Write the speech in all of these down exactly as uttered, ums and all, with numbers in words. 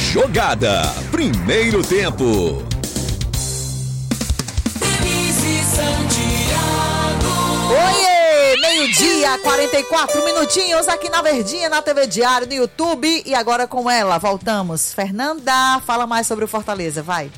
Jogada, primeiro tempo. Oiê, meio-dia, quarenta e quatro minutinhos aqui na Verdinha, na T V Diário, no YouTube. E agora com ela, voltamos. Fernanda, fala mais sobre o Fortaleza, vai.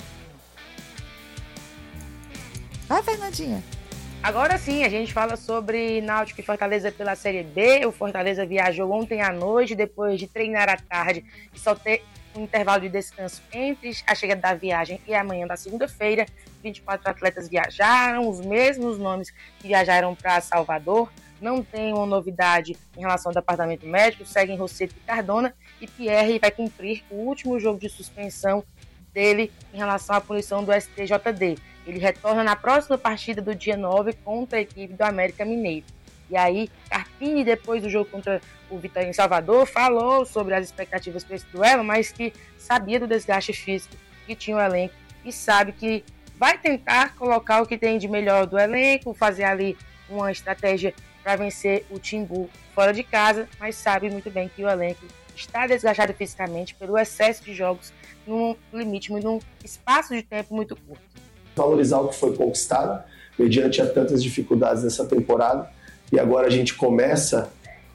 Vai, Fernandinha. Agora sim, a gente fala sobre Náutico e Fortaleza pela Série B. O Fortaleza viajou ontem à noite, depois de treinar à tarde e só ter um intervalo de descanso entre a chegada da viagem e a manhã da segunda-feira. vinte e quatro atletas viajaram, os mesmos nomes que viajaram para Salvador. Não tem uma novidade em relação ao departamento médico, seguem Rosseto e Cardona, e Pierre vai cumprir o último jogo de suspensão dele em relação à punição do S T J D. Ele retorna na próxima partida do dia nove contra a equipe do América Mineiro. E aí, Carpini, depois do jogo contra o Vitória em Salvador, falou sobre as expectativas para esse duelo, mas que sabia do desgaste físico que tinha o elenco e sabe que vai tentar colocar o que tem de melhor do elenco, fazer ali uma estratégia para vencer o Timbu fora de casa, mas sabe muito bem que o elenco está desgastado fisicamente pelo excesso de jogos num limite, num espaço de tempo muito curto. Valorizar o que foi conquistado, mediante a tantas dificuldades nessa temporada, e agora a gente começa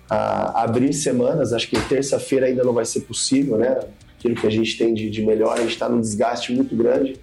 a abrir semanas. Acho que terça-feira ainda não vai ser possível, né? Aquilo que a gente tem de, de melhor, a gente está num desgaste muito grande,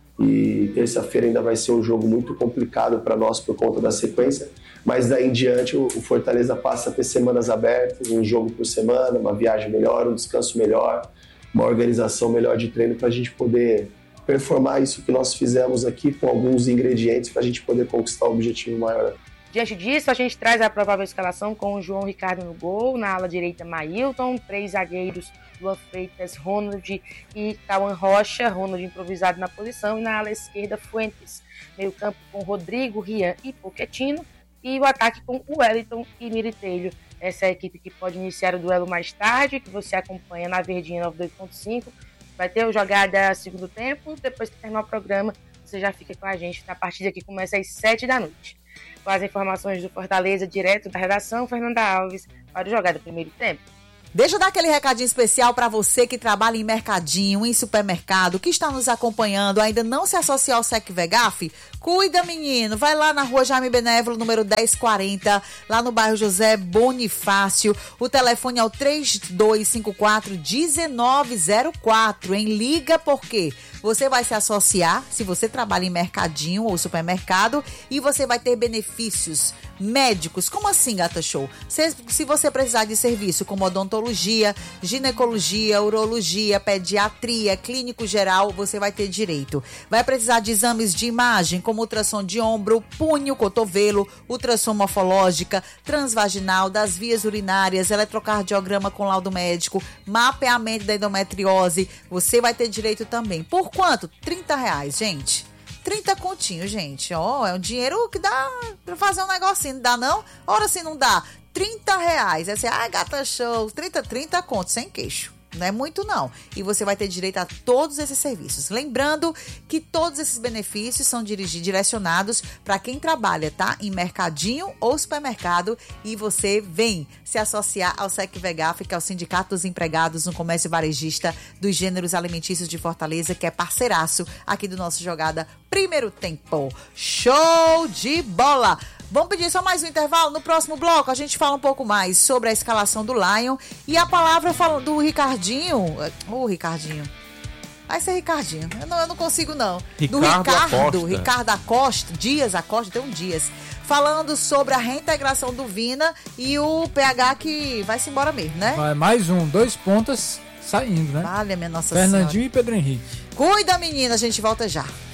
e terça-feira ainda vai ser um jogo muito complicado para nós por conta da sequência, mas daí em diante o, o Fortaleza passa a ter semanas abertas, um jogo por semana, uma viagem melhor, um descanso melhor, uma organização melhor de treino para a gente poder performar isso que nós fizemos aqui com alguns ingredientes para a gente poder conquistar um objetivo maior. Diante disso, a gente traz a provável escalação com o João Ricardo no gol, na ala direita Mailton, três zagueiros, Luan Freitas, Ronald e Cauã Rocha, Ronald improvisado na posição, e na ala esquerda Fuentes, meio campo com Rodrigo, Rian e Pochettino, e o ataque com o Wellington e Miritelho. Essa é a equipe que pode iniciar o duelo mais tarde, que você acompanha na Verdinha noventa e dois ponto cinco. Vai ter o Jogada segundo tempo, depois que terminar o programa, você já fica com a gente na partida que começa às sete da noite. Com as informações do Fortaleza, direto da redação, Fernanda Alves, para o Jogada primeiro tempo. Deixa eu dar aquele recadinho especial para você que trabalha em mercadinho, em supermercado, que está nos acompanhando, ainda não se associou ao SecVegaf? Cuida, menino, vai lá na rua Jaime Benévolo, número dez quarenta, lá no bairro José Bonifácio. O telefone é o três dois cinco quatro, um nove zero quatro, hein? Liga porque você vai se associar, se você trabalha em mercadinho ou supermercado, e você vai ter benefícios médicos. Como assim, Gata Show? Se, se você precisar de serviço como odontologia, ginecologia, urologia, pediatria, clínico geral, você vai ter direito. Vai precisar de exames de imagem, como ultrassom de ombro, punho, cotovelo, ultrassom morfológica, transvaginal, das vias urinárias, eletrocardiograma com laudo médico, mapeamento da endometriose, você vai ter direito também. Por quanto? trinta reais, gente. trinta continhos, gente. Ó, oh, é um dinheiro que dá pra fazer um negocinho, não dá não? Ora, se não dá, trinta reais. Aí você, ah, Gata Show, trinta, trinta contos, sem queixo. Não é muito, não. E você vai ter direito a todos esses serviços. Lembrando que todos esses benefícios são dirigi- direcionados para quem trabalha, tá? Em mercadinho ou supermercado. E você vem se associar ao SecVegaf, que é o Sindicato dos Empregados no Comércio Varejista dos Gêneros Alimentícios de Fortaleza, que é parceiraço aqui do nosso Jogada Primeiro Tempo. Show de bola! Vamos pedir só mais um intervalo. No próximo bloco a gente fala um pouco mais sobre a escalação do Lion e a palavra do Ricardinho. Ô, oh, Ricardinho. Vai ser Ricardinho. Eu não, eu não consigo, não. Ricardo do Ricardo. Acosta. Ricardo Acosta. Dias Acosta, tem um Dias. Falando sobre a reintegração do Vina e o P H que vai-se embora mesmo, né? Vai mais um. Dois pontas saindo, né? Vale, minha Nossa Fernandinho Senhora. e Pedro Henrique. Cuida, menina. A gente volta já.